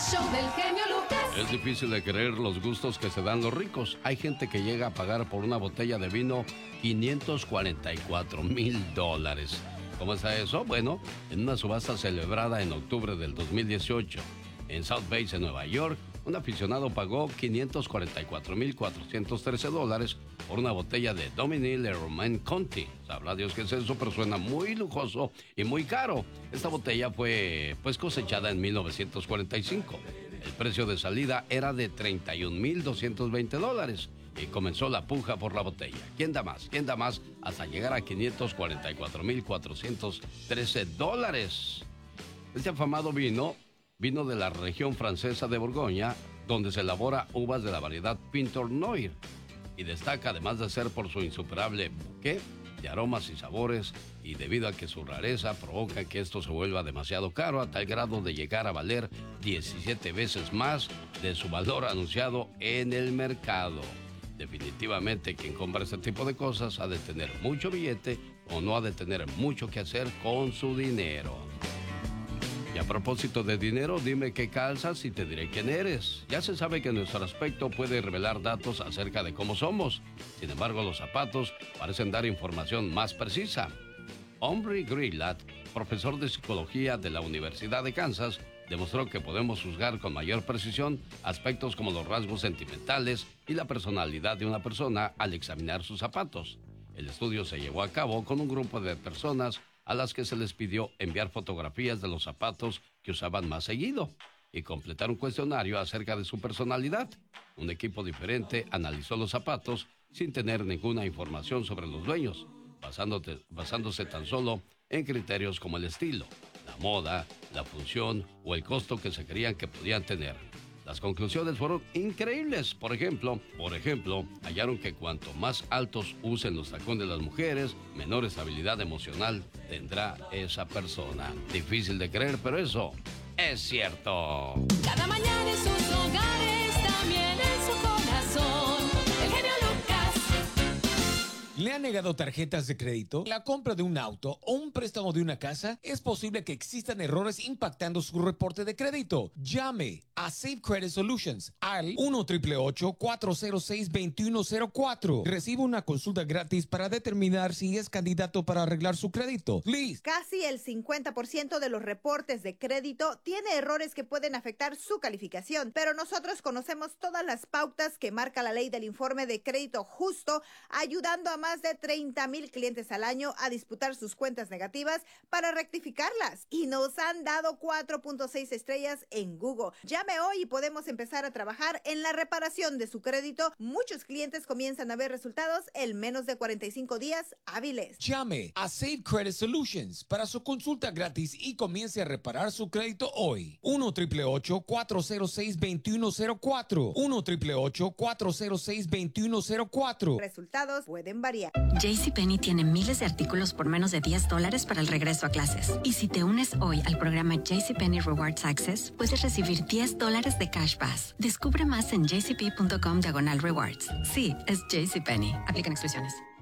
show del genio Lucas. Es difícil de creer los gustos que se dan los ricos. Hay gente que llega a pagar por una botella de vino $544,000. ¿Cómo está eso? Bueno, en una subasta celebrada en octubre del 2018 en South Base, en Nueva York, un aficionado pagó $544,413 por una botella de Dominic Le Romain Conti. Sabrá Dios qué es eso, pero suena muy lujoso y muy caro. Esta botella fue cosechada en 1945. El precio de salida era de $31,220 y comenzó la puja por la botella. ¿Quién da más? ¿Quién da más? Hasta llegar a $544,413. Este afamado vino de la región francesa de Borgoña, donde se elabora uvas de la variedad Pinot Noir, y destaca, además de ser por su insuperable bouquet de aromas y sabores, y debido a que su rareza provoca que esto se vuelva demasiado caro, a tal grado de llegar a valer 17 veces más de su valor anunciado en el mercado. Definitivamente quien compra este tipo de cosas ha de tener mucho billete o no ha de tener mucho que hacer con su dinero. Y a propósito de dinero, dime qué calzas y te diré quién eres. Ya se sabe que nuestro aspecto puede revelar datos acerca de cómo somos. Sin embargo, los zapatos parecen dar información más precisa. Omri Greenblatt, profesor de psicología de la Universidad de Kansas, demostró que podemos juzgar con mayor precisión aspectos como los rasgos sentimentales y la personalidad de una persona al examinar sus zapatos. El estudio se llevó a cabo con un grupo de personas a las que se les pidió enviar fotografías de los zapatos que usaban más seguido y completar un cuestionario acerca de su personalidad. Un equipo diferente analizó los zapatos sin tener ninguna información sobre los dueños, basándose tan solo en criterios como el estilo, la moda, la función o el costo que se creían que podían tener. Las conclusiones fueron increíbles. Por ejemplo, hallaron que cuanto más altos usen los tacones de las mujeres, menor estabilidad emocional tendrá esa persona. Difícil de creer, pero eso es cierto. Cada mañana en sus hogares, también en su corazón, el genio Lucas. ¿Le han negado tarjetas de crédito? ¿La compra de un auto o un préstamo de una casa? Es posible que existan errores impactando su reporte de crédito. Llame a Safe Credit Solutions al 1-888-406-2104. Reciba una consulta gratis para determinar si es candidato para arreglar su crédito. Liz. Casi el 50% de los reportes de crédito tiene errores que pueden afectar su calificación, pero nosotros conocemos todas las pautas que marca la ley del informe de crédito justo, ayudando a más de 30,000 clientes al año a disputar sus cuentas negativas para rectificarlas. Y nos han dado 4.6 estrellas en Google. Llame hoy y podemos empezar a trabajar en la reparación de su crédito. Muchos clientes comienzan a ver resultados en menos de 45 días hábiles. Llame a Safe Credit Solutions para su consulta gratis y comience a reparar su crédito hoy. 1-888-406-2104. 1-888-406-2104. Resultados pueden variar. JCPenney tiene miles de artículos por menos de $10 para el regreso a clases. Y si te unes hoy al programa JCPenney Rewards Access, puedes recibir $10 de Cash Pass. Descubre más en jcp.com/rewards. Sí, es JCPenney. Aplican exclusiones.